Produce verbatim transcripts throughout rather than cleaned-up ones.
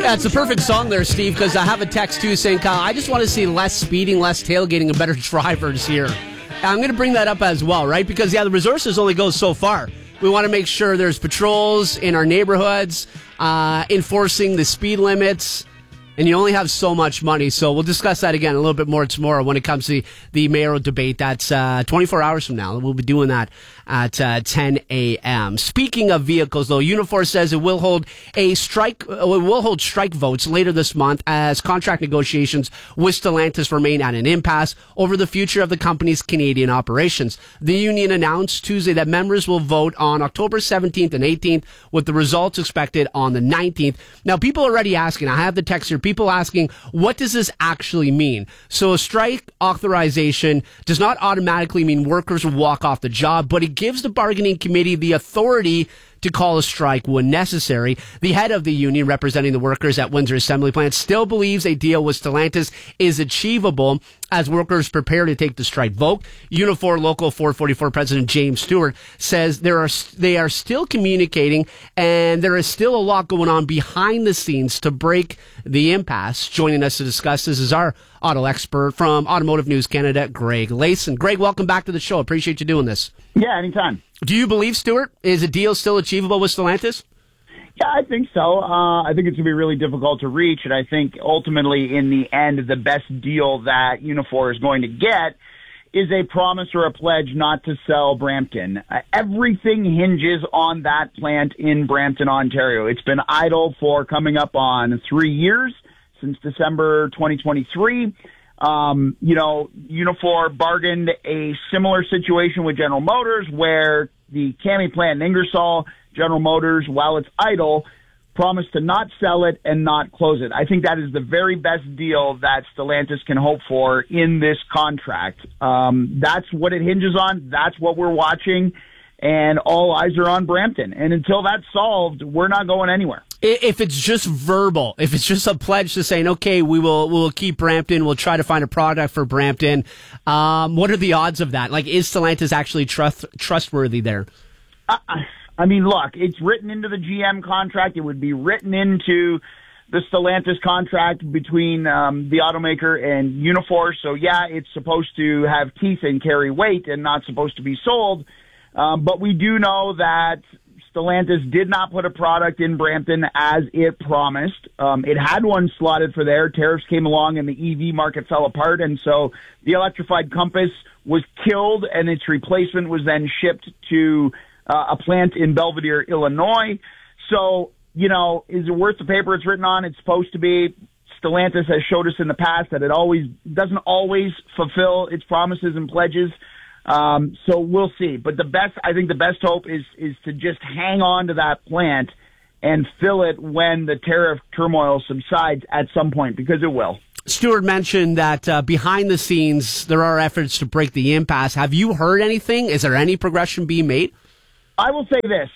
Yeah, it's a perfect song there, Steve, because I have a text too saying, Kyle, I just want to see less speeding, less tailgating, and better drivers here. I'm going to bring that up as well, right? Because, yeah, the resources only go so far. We want to make sure there's patrols in our neighborhoods, uh, enforcing the speed limits, and you only have so much money. So we'll discuss that again a little bit more tomorrow when it comes to the, the mayoral debate. That's uh, twenty-four hours from now. We'll be doing that at uh, ten a.m. Speaking of vehicles, though, Unifor says it will hold a strike. Uh, it will hold strike votes later this month as contract negotiations with Stellantis remain at an impasse over the future of the company's Canadian operations. The union announced Tuesday that members will vote on October seventeenth and eighteenth, with the results expected on the nineteenth. Now, people are already asking. I have the text here. People asking, what does this actually mean? So a strike authorization does not automatically mean workers will walk off the job, but it gives the bargaining committee the authority to call a strike when necessary. The head of the union representing the workers at Windsor Assembly Plant still believes a deal with Stellantis is achievable as workers prepare to take the strike vote. Unifor Local four forty-four President James Stewart says there are they are still communicating and there is still a lot going on behind the scenes to break the impasse. Joining us to discuss this is our auto expert from Automotive News Canada, Greg Layson. Greg, welcome back to the show. Appreciate you doing this. Yeah, anytime. Do you believe, Stewart, is a deal still achievable with Stellantis? Yeah, I think so. Uh, I think it's going to be really difficult to reach, and I think ultimately, in the end, the best deal that Unifor is going to get is a promise or a pledge not to sell Brampton. Uh, everything hinges on that plant in Brampton, Ontario. It's been idle for coming up on three years, since December twenty twenty-three. Um, you know, Unifor bargained a similar situation with General Motors where the Cami plant in Ingersoll, General Motors, while it's idle, promised to not sell it and not close it. I think that is the very best deal that Stellantis can hope for in this contract. Um, that's what it hinges on. That's what we're watching. And all eyes are on Brampton. And until that's solved, we're not going anywhere. If it's just verbal, if it's just a pledge to saying, okay, we will we'll keep Brampton, we'll try to find a product for Brampton, um, what are the odds of that? Like, is Stellantis actually trust, trustworthy there? Uh, I mean, look, it's written into the G M contract. It would be written into the Stellantis contract between um, the automaker and Unifor. So, yeah, it's supposed to have teeth and carry weight and not supposed to be sold. Um, but we do know that Stellantis did not put a product in Brampton as it promised. Um, it had one slotted for there. Tariffs came along and the E V market fell apart. And so the electrified Compass was killed and its replacement was then shipped to uh, a plant in Belvedere, Illinois. So, you know, is it worth the paper it's written on? It's supposed to be. Stellantis has showed us in the past that it always doesn't always fulfill its promises and pledges. Um, so we'll see. But the best, I think the best hope is, is to just hang on to that plant and fill it when the tariff turmoil subsides at some point, because it will. Stewart mentioned that uh, behind the scenes, there are efforts to break the impasse. Have you heard anything? Is there any progression being made? I will say this.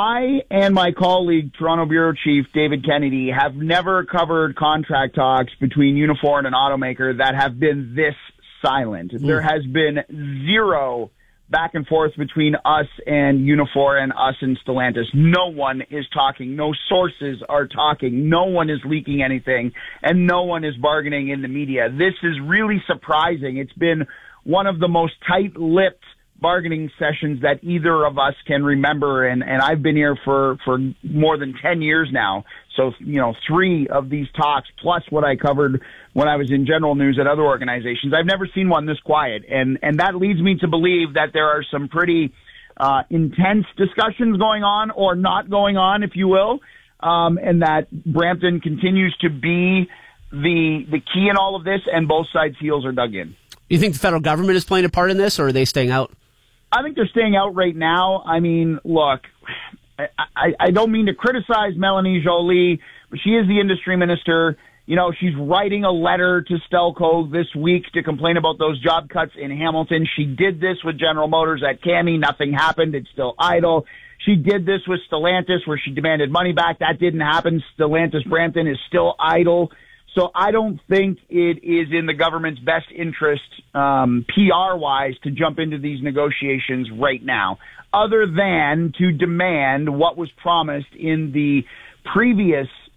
I and my colleague, Toronto Bureau Chief David Kennedy, have never covered contract talks between Unifor and an automaker that have been this silent. Mm. There has been zero back and forth between us and Unifor and us and Stellantis. No one is talking. No sources are talking. No one is leaking anything, and no one is bargaining in the media. This is really surprising. It's been one of the most tight-lipped bargaining sessions that either of us can remember, and, and I've been here for, for more than ten years now. So, you know, three of these talks, plus what I covered when I was in general news at other organizations. I've never seen one this quiet, and, and that leads me to believe that there are some pretty uh, intense discussions going on, or not going on, if you will, um, and that Brampton continues to be the the key in all of this, and both sides' heels are dug in. You think the federal government is playing a part in this, or are they staying out? I think they're staying out right now. I mean, look, I, I, I don't mean to criticize Melanie Joly, but she is the industry minister. You know, she's writing a letter to Stelco this week to complain about those job cuts in Hamilton. She did this with General Motors at Cami. Nothing happened. It's still idle. She did this with Stellantis, where she demanded money back. That didn't happen. Stellantis Brampton is still idle. So I don't think it is in the government's best interest, um, P R-wise, to jump into these negotiations right now, other than to demand what was promised in the previous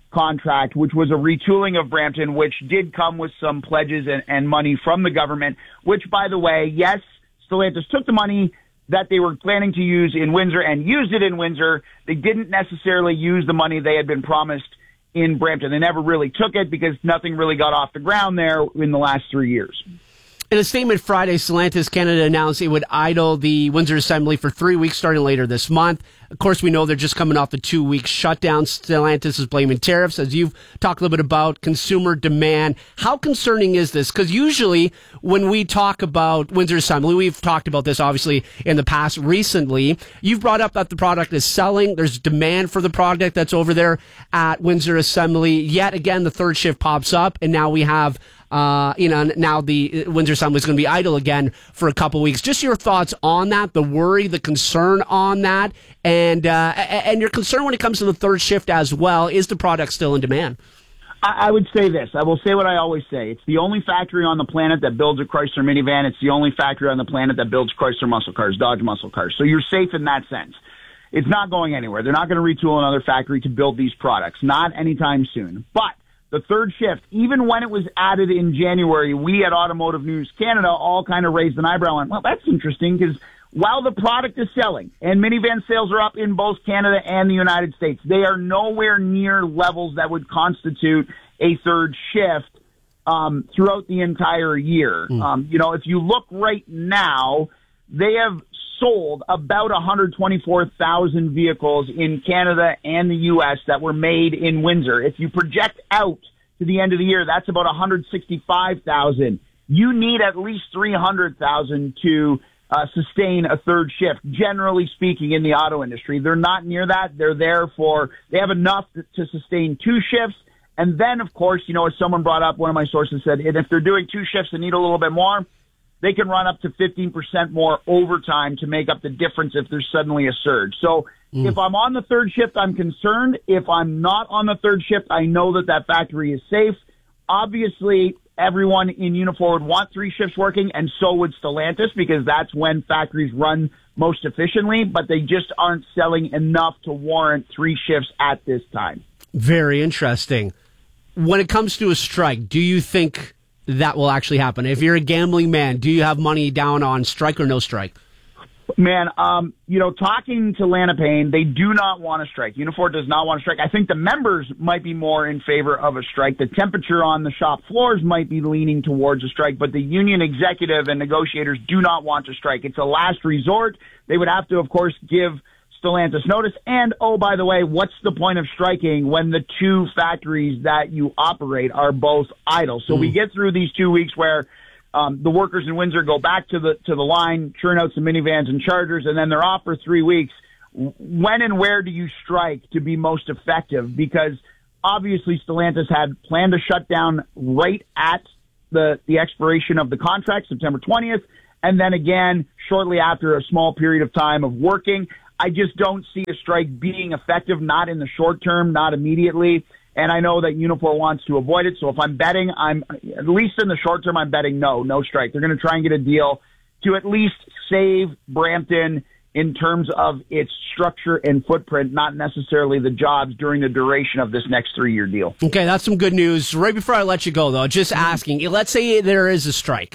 contract, which was a retooling of Brampton, which did come with some pledges and, and money from the government, which, by the way, yes, Stellantis took the money that they were planning to use in Windsor and used it in Windsor. They didn't necessarily use the money they had been promised in Brampton. They never really took it because nothing really got off the ground there in the last three years. In a statement Friday, Stellantis Canada announced it would idle the Windsor Assembly for three weeks starting later this month. Of course, we know they're just coming off the two-week shutdown. Stellantis is blaming tariffs, as you've talked a little bit about, consumer demand. How concerning is this? Because usually when we talk about Windsor Assembly, we've talked about this obviously in the past recently. You've brought up that the product is selling. There's demand for the product that's over there at Windsor Assembly. Yet again, the third shift pops up, and now we have Uh, you know, now the Windsor Assembly is going to be idle again for a couple weeks. Just your thoughts on that, the worry, the concern on that, and uh, and your concern when it comes to the third shift as well. Is the product still in demand? I, I would say this. I will say what I always say. It's the only factory on the planet that builds a Chrysler minivan. It's the only factory on the planet that builds Chrysler muscle cars, Dodge muscle cars. So you're safe in that sense. It's not going anywhere. They're not going to retool another factory to build these products. Not anytime soon. But the third shift, even when it was added in January, we at Automotive News Canada all kind of raised an eyebrow and, well, that's interesting because while the product is selling and minivan sales are up in both Canada and the United States, they are nowhere near levels that would constitute a third shift um, throughout the entire year. Mm. Um, you know, if you look right now, they have sold about one hundred twenty-four thousand vehicles in Canada and the U S that were made in Windsor. If you project out to the end of the year, that's about one hundred sixty-five thousand. You need at least three hundred thousand to uh, sustain a third shift, generally speaking, in the auto industry. They're not near that. They're there for, they have enough to, to sustain two shifts. And then, of course, you know, as someone brought up, one of my sources said, and if they're doing two shifts and need a little bit more, they can run up to fifteen percent more overtime to make up the difference if there's suddenly a surge. So mm. if I'm on the third shift, I'm concerned. If I'm not on the third shift, I know that that factory is safe. Obviously, everyone in Unifor would want three shifts working, and so would Stellantis, because that's when factories run most efficiently, but they just aren't selling enough to warrant three shifts at this time. Very interesting. When it comes to a strike, do you think that will actually happen? If you're a gambling man, do you have money down on strike or no strike? Man, um, you know, talking to Lana Payne, they do not want to strike. Unifor does not want to strike. I think the members might be more in favor of a strike. The temperature on the shop floors might be leaning towards a strike, but the union executive and negotiators do not want to strike. It's a last resort. They would have to, of course, give Stellantis notice. And, oh, by the way, what's the point of striking when the two factories that you operate are both idle? So mm. we get through these two weeks where um, the workers in Windsor go back to the to the line, churn out some minivans and Chargers, and then they're off for three weeks. When and where do you strike to be most effective? Because obviously Stellantis had planned to shut down right at the, the expiration of the contract, September twentieth, and then again shortly after a small period of time of working. I just don't see a strike being effective, not in the short term, not immediately. And I know that Unifor wants to avoid it. So if I'm betting, I'm at least in the short term, I'm betting no, no strike. They're going to try and get a deal to at least save Brampton in terms of its structure and footprint, not necessarily the jobs during the duration of this next three-year deal. Okay, that's some good news. Right before I let you go, though, just asking, let's say there is a strike.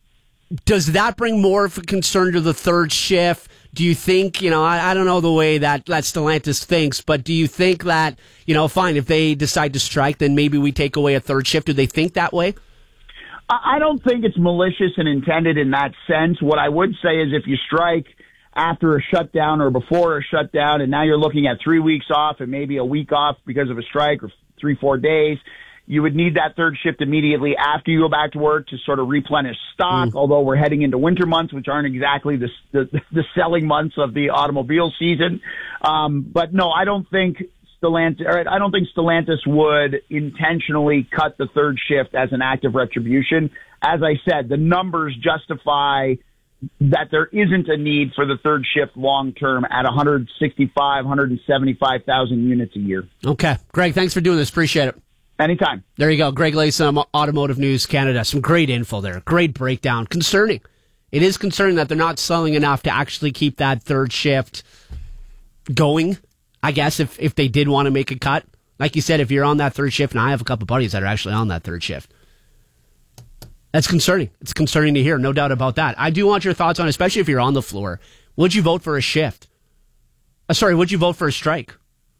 Does that bring more of a concern to the third shift? Do you think, you know, I, I don't know the way that, that Stellantis thinks, but do you think that, you know, fine, if they decide to strike, then maybe we take away a third shift? Do they think that way? I don't think it's malicious and intended in that sense. What I would say is if you strike after a shutdown or before a shutdown, and now you're looking at three weeks off and maybe a week off because of a strike or three, four days, you would need that third shift immediately after you go back to work to sort of replenish stock, mm. although we're heading into winter months, which aren't exactly the, the, the selling months of the automobile season. Um, but no, I don't think Stellantis, or I don't think Stellantis would intentionally cut the third shift as an act of retribution. As I said, the numbers justify that there isn't a need for the third shift long term at one hundred sixty-five, one hundred seventy-five thousand units a year. Okay. Greg, thanks for doing this. Appreciate it. Anytime. There you go. Greg Laysom, Automotive News Canada. Some great info there. Great breakdown. Concerning. It is concerning that they're not selling enough to actually keep that third shift going. I guess if, if they did want to make a cut, Like you said, if you're on that third shift, and I have a couple buddies that are actually on that third shift, that's concerning. It's concerning to hear, no doubt about that. I do want your thoughts on, especially if you're on the floor. Would you vote for a shift? Uh, sorry, would you vote for a strike?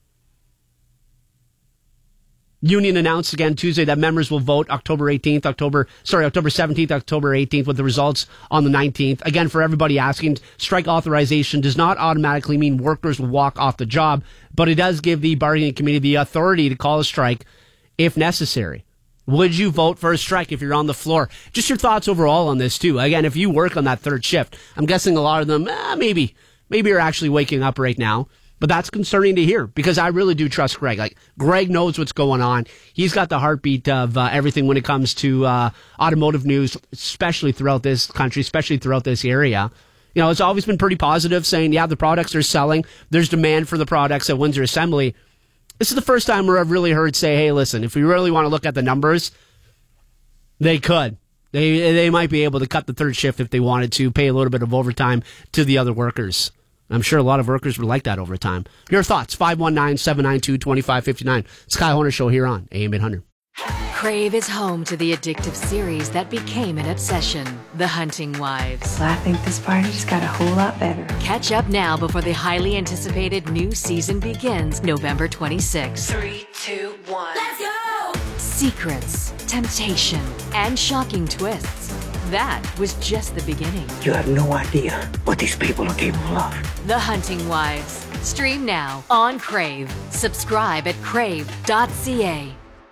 Union announced again Tuesday that members will vote October eighteenth, October, sorry, October seventeenth, October eighteenth, with the results on the nineteenth. Again, for everybody asking, strike authorization does not automatically mean workers will walk off the job, but it does give the bargaining committee the authority to call a strike if necessary. Would you vote for a strike if you're on the floor? Just your thoughts overall on this, too. Again, if you work on that third shift, I'm guessing a lot of them, eh, maybe, maybe you're actually waking up right now. But that's concerning to hear, because I really do trust Greg. Like, Greg knows what's going on. He's got the heartbeat of uh, everything when it comes to uh, automotive news, especially throughout this country, especially throughout this area. You know, it's always been pretty positive, saying, yeah, the products are selling. There's demand for the products at Windsor Assembly. This is the first time where I've really heard say, hey, listen, if we really want to look at the numbers, they could. They, they might be able to cut the third shift if they wanted to, pay a little bit of overtime to the other workers. I'm sure a lot of workers would like that over time. Your thoughts, five one nine, seven nine two, two five five nine. Sky Horner Show here on A M eight hundred. Crave is home to the addictive series that became an obsession, The Hunting Wives. Well, I think this party just got a whole lot better. Catch up now before the highly anticipated new season begins November twenty-sixth. Three, two, one. Let's go! Secrets, temptation, and shocking twists. That was just the beginning. You have no idea what these people are capable of. The Hunting Wives. Stream now on Crave. Subscribe at crave dot c a.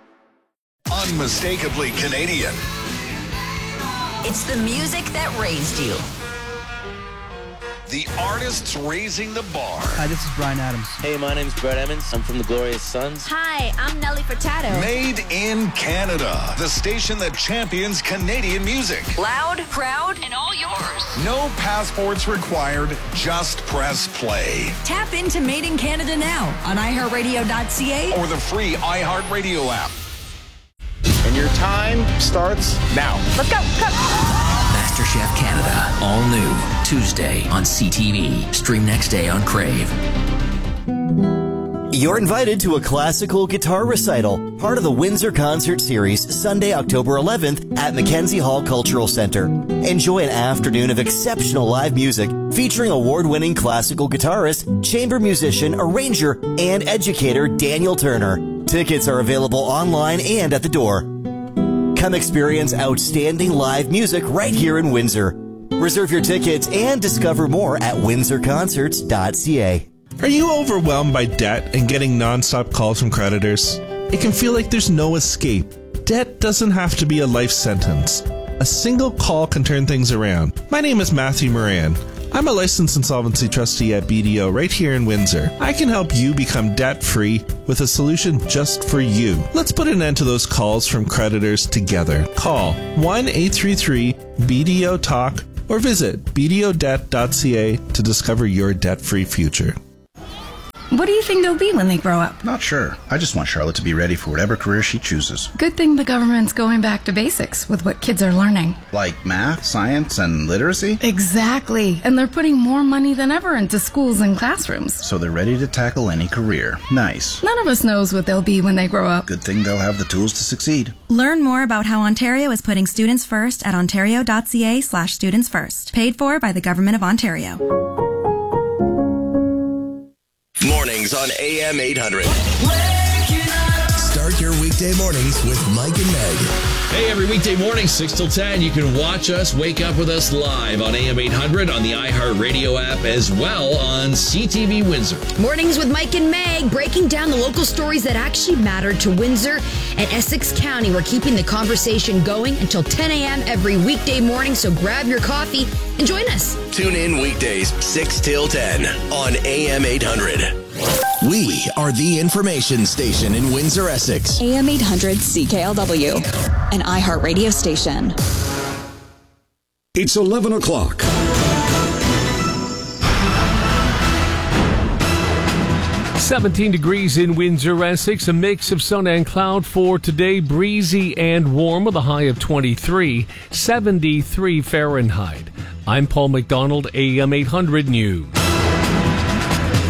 Unmistakably Canadian. It's the music that raised you. The artists raising the bar. Hi, this is Bryan Adams. Hey, my name's Brett Emmons. I'm from the Glorious Sons. Hi, I'm Nelly Furtado. Made in Canada. The station that champions Canadian music. Loud, proud, and all yours. No passports required. Just press play. Tap into Made in Canada now on i heart radio dot c a or the free iHeartRadio app. And your time starts now. Let's go, go. MasterChef Canada, all new, Tuesday on C T V. Stream next day on Crave. You're invited to a classical guitar recital, part of the Windsor Concert Series, Sunday, October eleventh at Mackenzie Hall Cultural Center. Enjoy an afternoon of exceptional live music featuring award-winning classical guitarist, chamber musician, arranger, and educator Daniel Turner. Tickets are available online and at the door. Come experience outstanding live music right here in Windsor. Reserve your tickets and discover more at windsor concerts dot c a. Are you overwhelmed by debt and getting nonstop calls from creditors? It can feel like there's no escape. Debt doesn't have to be a life sentence. A single call can turn things around. My name is Matthew Moran. I'm a licensed insolvency trustee at B D O right here in Windsor. I can help you become debt-free with a solution just for you. Let's put an end to those calls from creditors together. Call one eight three three B D O talk or visit b d o debt dot c a to discover your debt-free future. What do you think they'll be when they grow up? Not sure. I just want Charlotte to be ready for whatever career she chooses. Good thing the government's going back to basics with what kids are learning. Like math, science, and literacy? Exactly. And they're putting more money than ever into schools and classrooms. So they're ready to tackle any career. Nice. None of us knows what they'll be when they grow up. Good thing they'll have the tools to succeed. Learn more about how Ontario is putting students first at ontario dot c a slash students first. Paid for by the Government of Ontario. Mornings on A M eight hundred. Start your weekday mornings with Mike and Meg. Hey, every weekday morning, six till ten, you can watch us, wake up with us live on A M eight hundred, on the iHeartRadio app, as well on C T V Windsor. Mornings with Mike and Meg, breaking down the local stories that actually matter to Windsor and Essex County. We're keeping the conversation going until ten a.m. every weekday morning, so grab your coffee and join us. Tune in weekdays, six till ten on A M eight hundred. We are the information station in Windsor, Essex. A M eight hundred C K L W, an iHeart radio station. It's eleven o'clock. seventeen degrees in Windsor, Essex. A mix of sun and cloud for today. Breezy and warm with a high of twenty-three, seventy-three Fahrenheit. I'm Paul McDonald, A M eight hundred News.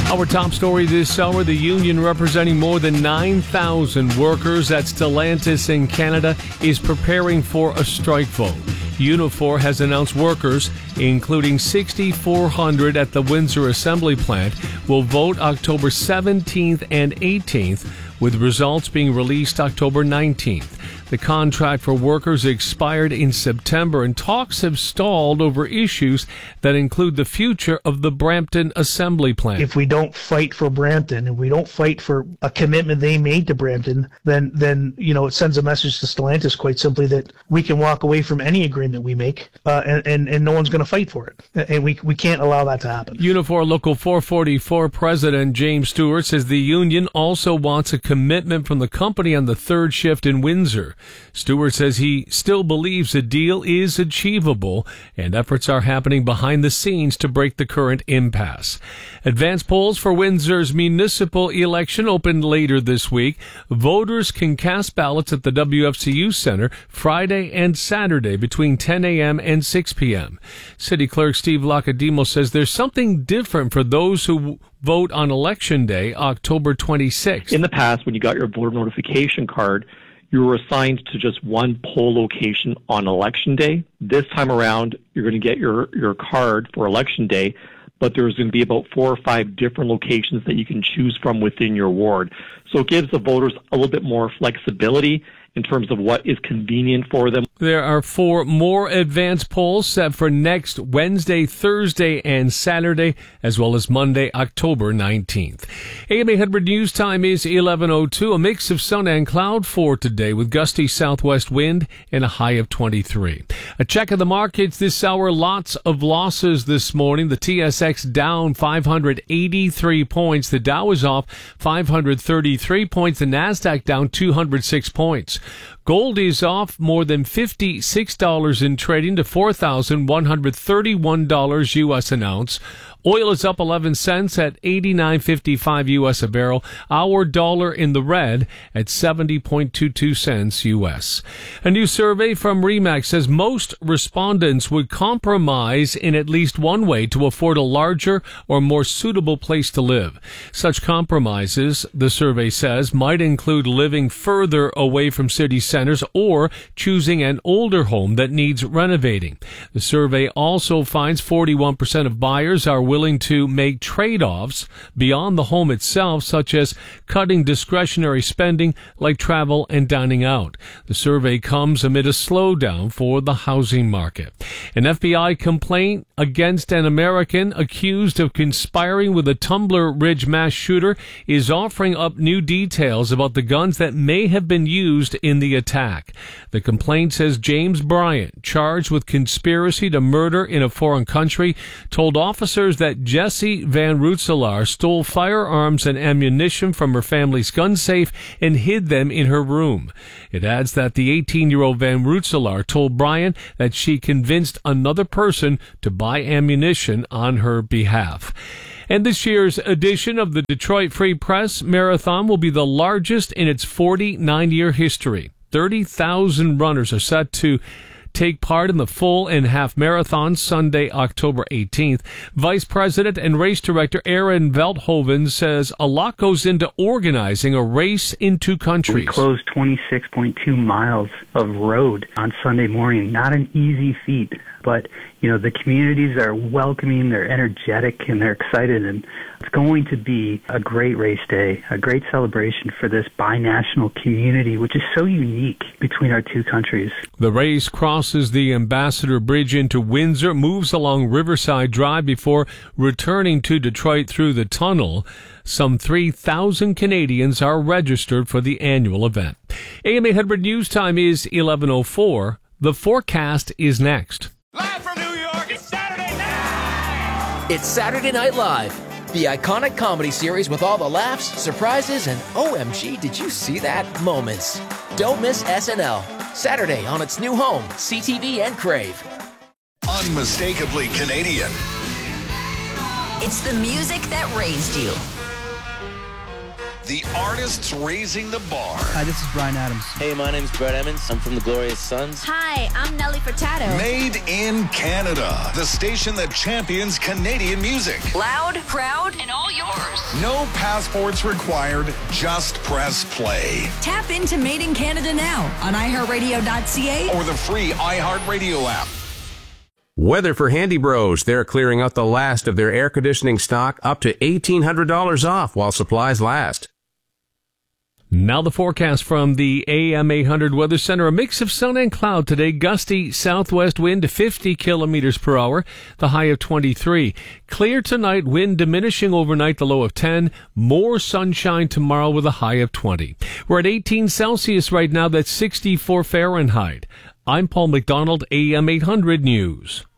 Our top story this hour, the union representing more than nine thousand workers at Stellantis in Canada is preparing for a strike vote. Unifor has announced workers, including six thousand four hundred at the Windsor Assembly Plant, will vote October seventeenth and eighteenth, with results being released October nineteenth. The contract for workers expired in September, and talks have stalled over issues that include the future of the Brampton Assembly Plant. If we don't fight for Brampton and we don't fight for a commitment they made to Brampton, then, then you know, it sends a message to Stellantis quite simply that we can walk away from any agreement we make, uh, and, and, and no one's going to fight for it. And we, we can't allow that to happen. Unifor Local four forty-four President James Stewart says the union also wants a commitment from the company on the third shift in Windsor. Stewart says he still believes a deal is achievable and efforts are happening behind the scenes to break the current impasse. Advance polls for Windsor's municipal election open later this week. Voters can cast ballots at the W F C U Center Friday and Saturday between ten a.m. and six p.m. City Clerk Steve Lacademo says there's something different for those who vote on Election Day, October twenty-sixth. In the past, when you got your voter notification card, you were assigned to just one poll location on Election Day. This time around, you're going to get your, your card for Election Day, but there's going to be about four or five different locations that you can choose from within your ward. So it gives the voters a little bit more flexibility in terms of what is convenient for them. There are four more advance polls set for next Wednesday, Thursday, and Saturday, as well as Monday, October nineteenth. A M eight hundred News Time is eleven oh two. A mix of sun and cloud for today with gusty southwest wind and a high of twenty-three. A check of the markets this hour. Lots of losses this morning. The T S X down five hundred eighty-three points. The Dow is off five hundred thirty-three points. The Nasdaq down two hundred six points. Gold is off more than fifty-six dollars in trading to four thousand one hundred thirty-one dollars U S an ounce. Oil is up eleven cents at eighty-nine fifty-five U S a barrel. Our dollar in the red at seventy point two two cents U S. A new survey from RE/MAX says most respondents would compromise in at least one way to afford a larger or more suitable place to live. Such compromises, the survey says, might include living further away from city centers or choosing an older home that needs renovating. The survey also finds forty-one percent of buyers are willing to make trade-offs beyond the home itself, such as cutting discretionary spending like travel and dining out. The survey comes amid a slowdown for the housing market. An F B I complaint against an American accused of conspiring with a Tumbler Ridge mass shooter is offering up new details about the guns that may have been used in the attack. The complaint says James Bryant, charged with conspiracy to murder in a foreign country, told officers that Jessie Van Rootselaar stole firearms and ammunition from her family's gun safe and hid them in her room. It adds that the eighteen-year-old Van Rootselaar told Bryant that she convinced another person to buy ammunition on her behalf. And this year's edition of the Detroit Free Press Marathon will be the largest in its forty-nine-year history. thirty thousand runners are set to take part in the full and half marathon Sunday, October eighteenth. Vice President and race director Aaron Veldhoven says a lot goes into organizing a race in two countries. We closed twenty-six point two miles of road on Sunday morning. Not an easy feat, but you know, the communities are welcoming, they're energetic, and they're excited, and it's going to be a great race day, a great celebration for this binational community, which is so unique between our two countries. The race crosses the Ambassador Bridge into Windsor, moves along Riverside Drive before returning to Detroit through the tunnel. Some three thousand Canadians are registered for the annual event. A M eight hundred News Time is eleven oh four. The forecast is next. Live from New York, it's Saturday night! It's Saturday Night Live, the iconic comedy series with all the laughs, surprises, and O M G, did you see that moments. Don't miss S N L, Saturday on its new home, C T V and Crave. Unmistakably Canadian. It's the music that raised you. The artists raising the bar. Hi, this is Brian Adams. Hey, my name's Brett Emmons. I'm from the Glorious Sons. Hi, I'm Nelly Furtado. Made in Canada. The station that champions Canadian music. Loud, proud, and all yours. No passports required. Just press play. Tap into Made in Canada now on i heart radio dot c a or the free iHeartRadio app. Weather for Handy Bros. They're clearing out the last of their air conditioning stock, up to eighteen hundred dollars off while supplies last. Now the forecast from the A M eight hundred Weather Center. A mix of sun and cloud today. Gusty southwest wind to fifty kilometers per hour. The high of twenty-three. Clear tonight. Wind diminishing overnight. The low of ten. More sunshine tomorrow with a high of twenty. We're at eighteen Celsius right now. That's sixty-four Fahrenheit. I'm Paul McDonald, A M eight hundred News.